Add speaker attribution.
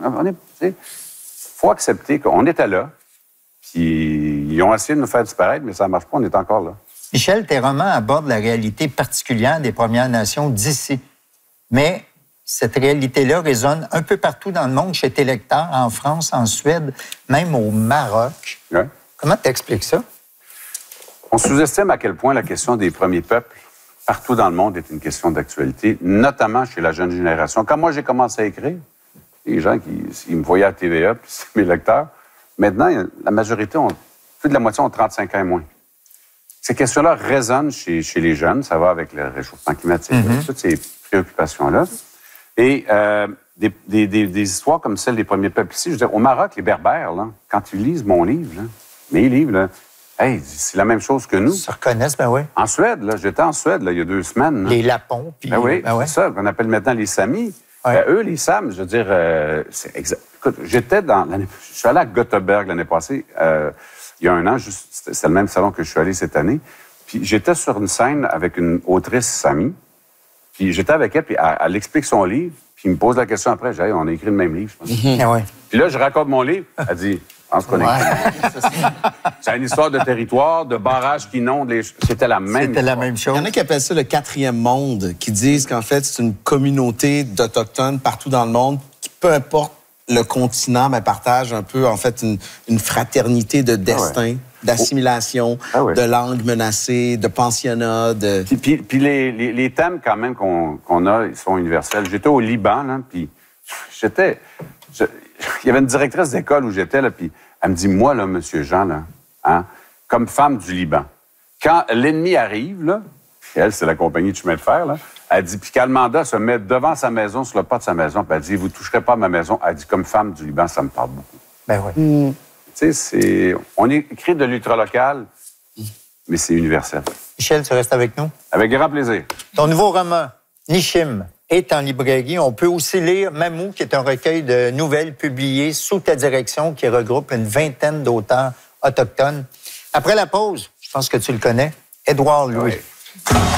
Speaker 1: Il faut accepter qu'on était là, puis ils ont essayé de nous faire disparaître, mais ça ne marche pas, on est encore là.
Speaker 2: Michel, tes romans abordent la réalité particulière des Premières Nations d'ici. Mais cette réalité-là résonne un peu partout dans le monde, chez tes lecteurs, en France, en Suède, même au Maroc.
Speaker 1: Ouais.
Speaker 2: Comment t'expliques ça?
Speaker 1: On sous-estime à quel point la question des premiers peuples partout dans le monde est une question d'actualité, notamment chez la jeune génération. Quand moi, j'ai commencé à écrire, les gens qui me voyaient à TVA, puis c'est mes lecteurs, maintenant, la majorité, plus de la moitié ont 35 ans et moins. Ces questions-là résonnent chez les jeunes. Ça va avec le réchauffement climatique, toutes ces préoccupations-là. Et des histoires comme celle des premiers peuples ici, je veux dire, au Maroc, les Berbères, là, quand ils lisent mon livre, là, mes livres, là, hey, c'est la même chose que nous.
Speaker 2: Ils se reconnaissent, ben oui.
Speaker 1: En Suède, là, j'étais en Suède là, il y a 2 semaines. Là.
Speaker 2: Les Lapons. Puis...
Speaker 1: Ben oui,
Speaker 2: ben ouais.
Speaker 1: c'est ça qu'on appelle maintenant les Samis.
Speaker 2: Ouais.
Speaker 1: Eux, les Sams, je veux dire, écoute, j'étais je suis allé à Göteborg l'année passée, il y a 1 an, c'était le même salon que je suis allé cette année. Puis j'étais sur une scène avec une autrice Sami. Puis j'étais avec elle, puis elle explique son livre, puis il me pose la question après. J'ai dit, on a écrit le même livre, je pense.
Speaker 2: Ah ouais.
Speaker 1: Puis là, je raconte mon livre. Elle dit, on se connaît. C'est une histoire de territoire, de barrages qui inondent les... C'était la même
Speaker 2: C'était la même chose.
Speaker 3: Il y en a qui appellent ça le 4e monde, qui disent qu'en fait, c'est une communauté d'Autochtones partout dans le monde qui, peu importe le continent, mais partagent un peu, en fait, une fraternité de destin, d'assimilation, de langue menacée, de pensionnat, de...
Speaker 1: Puis les thèmes, quand même, qu'on a, ils sont universels. J'étais au Liban, là, puis il y avait une directrice d'école où j'étais, là, puis elle me dit, moi, là, monsieur Jean, là, hein, comme femme du Liban, quand l'ennemi arrive, là, elle, c'est la compagnie de chemin de fer, là, elle dit, puis qu'Almanda se met devant sa maison, sur le pas de sa maison, puis elle dit, vous ne toucherez pas à ma maison. Elle dit, comme femme du Liban, ça me parle beaucoup.
Speaker 2: Ben oui.
Speaker 1: Tu sais, on écrit de l'ultra-local, mais c'est universel.
Speaker 2: Michel, tu restes avec nous?
Speaker 1: Avec grand plaisir.
Speaker 2: Ton nouveau roman, Nishim, est en librairie. On peut aussi lire Mamou, qui est un recueil de nouvelles publiées sous ta direction qui regroupe une 20aine d'auteurs autochtones. Après la pause, je pense que tu le connais, Édouard Louis.
Speaker 1: Oui.